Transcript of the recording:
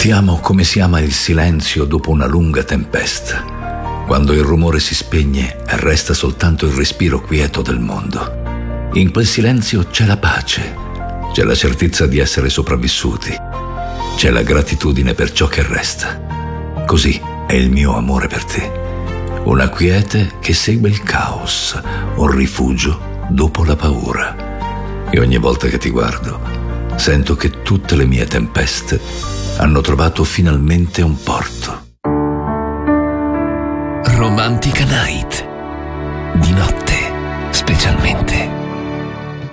Ti amo come si ama il silenzio dopo una lunga tempesta, quando il rumore si spegne e resta soltanto il respiro quieto del mondo. In quel silenzio c'è la pace, c'è la certezza di essere sopravvissuti, c'è la gratitudine per ciò che resta. Così è il mio amore per te, una quiete che segue il caos, un rifugio dopo la paura. E ogni volta che ti guardo, sento che tutte le mie tempeste hanno trovato finalmente un porto. Romantica Night. Di notte, specialmente.